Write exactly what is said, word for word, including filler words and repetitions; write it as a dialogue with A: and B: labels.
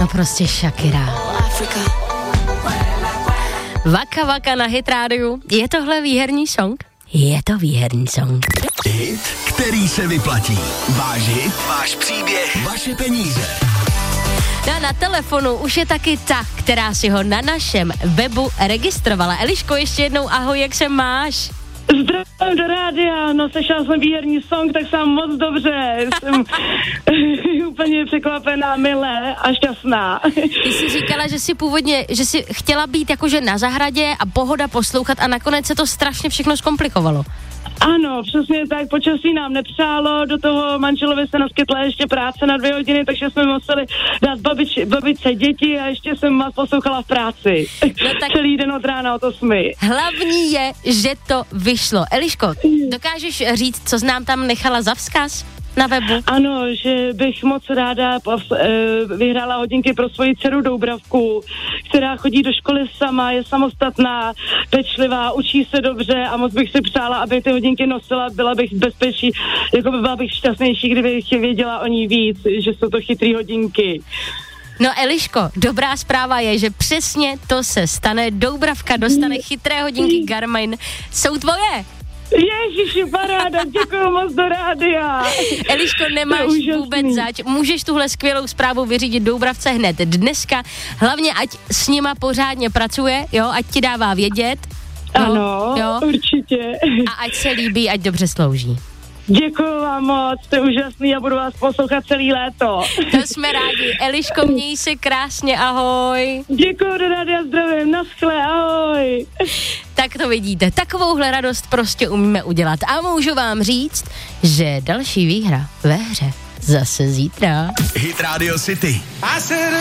A: to prostě Shakira. Vaka Vaka na Hit rádiu. Je tohle výherní song? Je to výherní song.
B: Hit, který se vyplatí. Váš hit, váš příběh, vaše peníze.
A: No, na telefonu už je taky ta, která si ho na našem webu registrovala. Eliško, ještě jednou ahoj, jak se máš?
C: Zdravím do rádia, no slyšela jsem výherní song, tak jsem moc dobře, jsem úplně překvapená, milé a šťastná.
A: Ty jsi říkala, že jsi původně, že jsi chtěla být jakože na zahradě a pohoda poslouchat a nakonec se to strašně všechno zkomplikovalo.
C: Ano, přesně tak, počasí nám nepřálo, do toho manželovi se naskytla ještě práce na dvě hodiny, takže jsme museli dát babič, babičce děti a ještě jsem vás poslouchala v práci. No tak celý den od rána od osmi.
A: Hlavní je, že to vyšlo. Eliško, dokážeš říct, co jsi nám tam nechala za vzkaz na webu?
C: Ano, že bych moc ráda vyhrála hodinky pro svoji dceru Doubravku, která chodí do školy sama, je samostatná, pečlivá, učí se dobře a moc bych si přála, aby ty hodinky nosila, byla bych v bezpečí, jako by byla bych šťastnější, kdybych věděla o ní víc, že jsou to chytrý hodinky.
A: No Eliško, dobrá zpráva je, že přesně to se stane. Doubravka dostane chytré hodinky Garmin. Jsou tvoje!
C: Ježiši, paráda, děkuju moc do rádia.
A: Eliško, nemáš vůbec zač. Můžeš tuhle skvělou zprávu vyřídit Doubravce hned dneska. Hlavně, ať s nima pořádně pracuje, jo, ať ti dává vědět. Jo,
C: ano, jo. Určitě.
A: A ať se líbí, ať dobře slouží.
C: Děkuju vám moc, jste úžasný a budu vás poslouchat celý léto.
A: To jsme rádi. Eliško, měj se krásně, ahoj.
C: Děkuju, do rádia, zdravím, naschle, ahoj.
A: Tak to vidíte, takovouhle radost prostě umíme udělat. A můžu vám říct, že další výhra ve hře zase zítra.
B: Hit Radio City.